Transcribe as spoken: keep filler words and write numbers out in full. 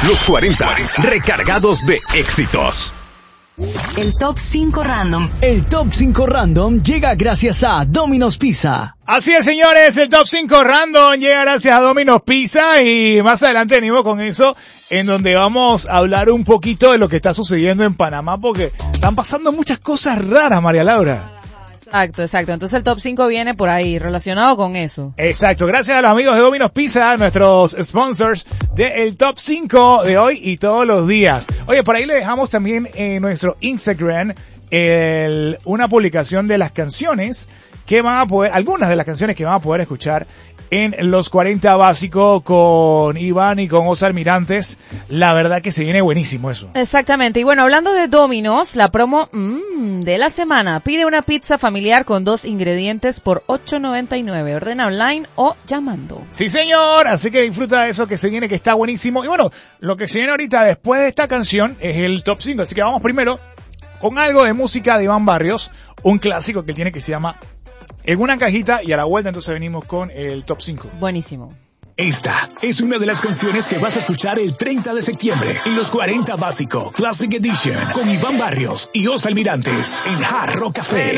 Los cuarenta, recargados de éxitos. El Top cinco Random. El Top cinco Random llega gracias a Domino's Pizza. Así es, señores, el Top cinco Random llega gracias a Domino's Pizza y más adelante venimos con eso, en donde vamos a hablar un poquito de lo que está sucediendo en Panamá, porque están pasando muchas cosas raras, María Laura. Exacto, exacto. Entonces el top cinco viene por ahí, relacionado con eso. Exacto. Gracias a los amigos de Domino's Pizza, nuestros sponsors del top cinco de hoy y todos los días. Oye, por ahí le dejamos también en nuestro Instagram el, una publicación de las canciones que van a poder, algunas de las canciones que van a poder escuchar en los cuarenta básicos con Iván y con Osa Almirantes. La verdad que se viene buenísimo eso. Exactamente. Y bueno, hablando de Domino's, la promo mmm, de la semana. Pide una pizza familiar con dos ingredientes por ocho noventa y nueve. Ordena online o llamando. Sí, señor. Así que disfruta de eso que se viene, que está buenísimo. Y bueno, lo que se viene ahorita después de esta canción es el top cinco. Así que vamos primero con algo de música de Iván Barrios. Un clásico que tiene que se llama En una cajita, y a la vuelta entonces venimos con el top cinco. Buenísimo. Esta es una de las canciones que vas a escuchar el treinta de septiembre en los cuarenta Básico Classic Edition con Iván Barrios y Osa Almirantes en Hard Rock Café.